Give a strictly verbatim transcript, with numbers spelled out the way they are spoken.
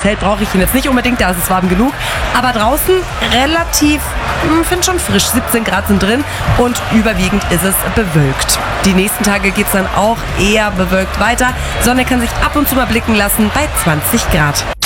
Zelt brauche ich ihn jetzt nicht unbedingt, da ist es warm genug. Aber draußen relativ, ich finde schon frisch, siebzehn Grad sind drin und überwiegend ist es bewölkt. Die nächsten Tage geht es dann auch eher bewölkt weiter. Sonne kann sich ab und zu mal blicken lassen bei zwanzig Grad.